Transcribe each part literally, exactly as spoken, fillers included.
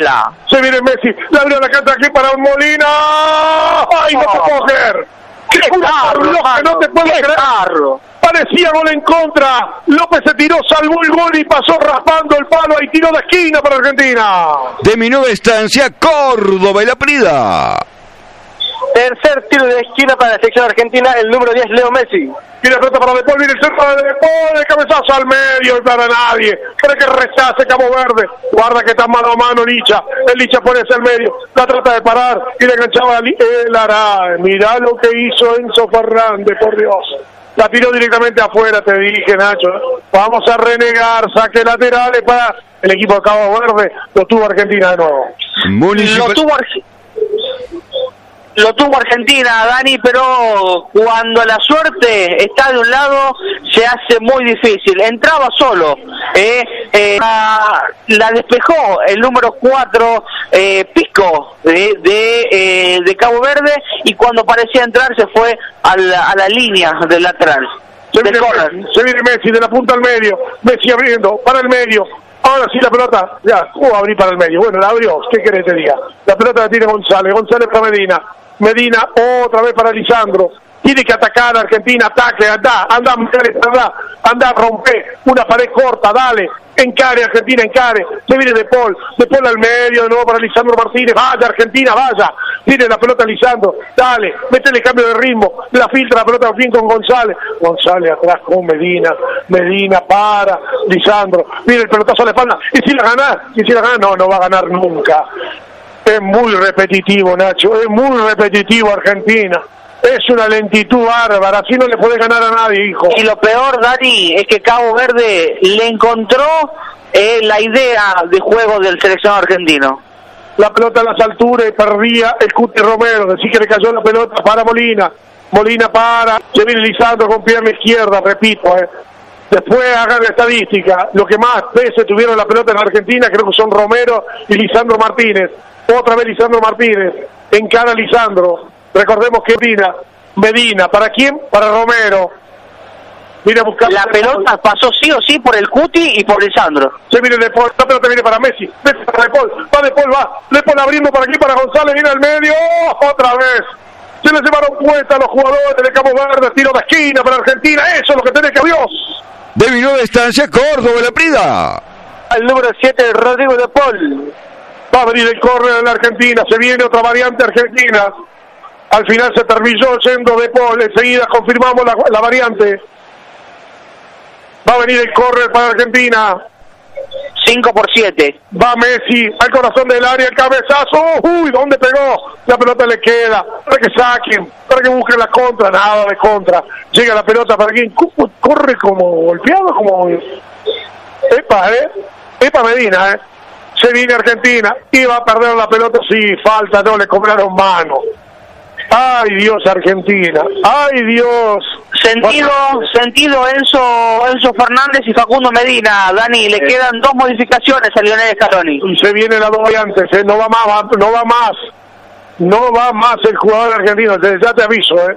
Hola. Se viene Messi, le abrió la cancha aquí para Molina. ¡Ay, no te puedo creer! ¡Qué carro, que no te puedo qué creer! carro! Parecía gol en contra. López se tiró, salvó el gol y pasó raspando el palo y tiró de esquina para Argentina. De mi nueva estancia, Córdoba y La Prida. Tercer tiro de esquina para la selección argentina, el número diez, Leo Messi. Tiene pelota para De Paul, viene el centro de De Paul, el cabezazo al medio y para nadie. Cree que rechace Cabo Verde. Guarda que está mano a mano Licha. El Licha pone hacia el medio. La trata de parar y le enganchaba a el Aray. Mirá lo que hizo Enzo Fernández, por Dios. La tiró directamente afuera, te dije, Nacho. Vamos a renegar, saque laterales para el equipo de Cabo Verde. Lo tuvo Argentina de nuevo. Municipal... Lo tuvo Argentina. Lo tuvo Argentina, Dani, pero cuando la suerte está de un lado, se hace muy difícil. Entraba solo, eh, eh, la, la despejó el número cuatro, eh, Pico, de, de, eh, de Cabo Verde, y cuando parecía entrar se fue a la, a la línea del lateral. Se viene, se viene Messi de la punta al medio, Messi abriendo para el medio. Ahora sí la pelota, ya, ¿cómo abrir para el medio? Bueno, la abrió, ¿qué querés que te diga? La pelota la tiene González, González para Medina, Medina otra vez para Lisandro, tiene que atacar a Argentina, ataque, anda, anda, anda, anda a romper una pared corta, dale, encare Argentina, encare, se viene De Paul, De Paul al medio, de nuevo para Lisandro Martínez, vaya Argentina, vaya, tiene la pelota Lisandro, dale, métele cambio de ritmo, la filtra la pelota bien con González, González atrás con Medina, Medina para Lisandro, viene el pelotazo a la espalda, y si la gana, y si la gana, no, no va a ganar nunca. Es muy repetitivo, Nacho, es muy repetitivo Argentina. Es una lentitud bárbara, así no le podés ganar a nadie, hijo. Y lo peor, Dani, es que Cabo Verde le encontró eh, la idea de juego del seleccionado argentino. La pelota a las alturas y perdía el Cuti Romero, decir que le cayó la pelota para Molina. Molina para, se viene Lisandro con pierna izquierda, repito, eh. Después hagan la estadística, lo que más veces tuvieron la pelota en Argentina creo que son Romero y Lisandro Martínez. Otra vez Lisandro Martínez, encara a Lisandro. Recordemos que Medina, Medina, ¿para quién? Para Romero. Viene a buscar. La pelota pasó sí o sí por el Cuti y por Lisandro. Se viene De Paul, la pelota viene para Messi. Messi para De Paul, va De Paul, va. De Paul abriendo para aquí, para González, viene al medio. ¡Oh! Otra vez. Se le llevaron puesta a los jugadores de Cabo Verde, tiro de esquina para Argentina. Eso es lo que tenés que Dios. De mi nueva estancia, Córdoba y La Prida. El número siete, Rodrigo De Paul. Va a venir el córner de la Argentina, se viene otra variante argentina. Al final se terminó yendo De Paul, enseguida confirmamos la, la variante. Va a venir el córner para Argentina. cinco por siete. Va Messi al corazón del área, el cabezazo. Uy, ¿dónde pegó? La pelota le queda. Para que saquen, para que busquen la contra. Nada de contra. Llega la pelota para quien corre como golpeado, como... Epa, ¿eh? Epa Medina, ¿eh? Se viene Argentina, iba a perder la pelota, sí, falta, no, le cobraron mano. Ay Dios, Argentina, ay Dios. Sentido, sentido Enzo, Enzo Fernández y Facundo Medina, Dani, le eh. quedan dos modificaciones a Lionel Scaloni. Y se viene la dos variantes, eh, no va más, no va más, no va más el jugador argentino, ya te aviso, eh.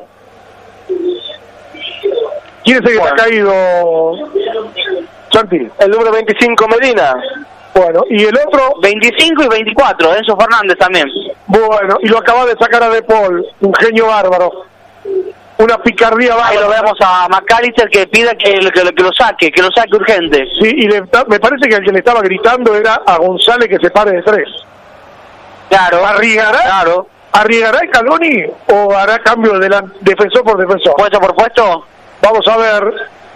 ¿Quién es el que bueno. está caído, Santi? El número veinticinco, Medina. Bueno, y el otro... veinticinco y veinticuatro, Enzo Fernández también. Bueno, y lo acaba de sacar a De Paul, un genio bárbaro. Una picardía bárbara. Ahí lo vemos a McAllister que pide que, que, que lo saque, que lo saque urgente. Sí, y le, me parece que el que le estaba gritando era a González que se pare de tres. Claro. ¿Arriesgará? Claro. ¿Arriesgará el Scaloni o hará cambio de la, defensor por defensor? ¿Puesto por puesto? Vamos a ver...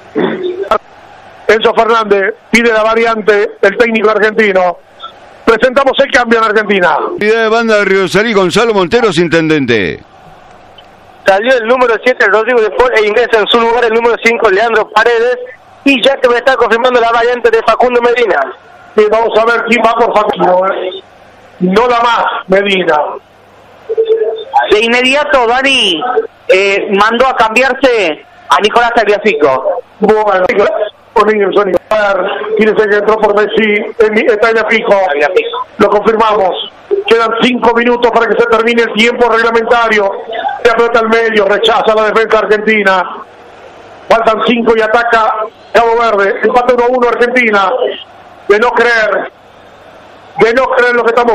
Enzo Fernández pide la variante, el técnico argentino. Presentamos el cambio en Argentina. De banda de Río Salí, Gonzalo Monteros, intendente. Salió el número siete, Rodrigo De Paul, e ingresa en su lugar el número cinco, Leandro Paredes. Y ya que me está confirmando la variante de Facundo Medina. Sí, vamos a ver quién va por Facundo. ¿eh? No la más, Medina. De inmediato, Dani eh, mandó a cambiarse a Nicolás Tagliafico. Bueno, por niños, fíjense que entró por Messi, está en Pico, lo confirmamos. Quedan cinco minutos para que se termine el tiempo reglamentario. Se aprieta al medio, rechaza la defensa argentina. Faltan cinco y ataca Cabo Verde. Empate uno a uno Argentina. De no creer, de no creer lo que estamos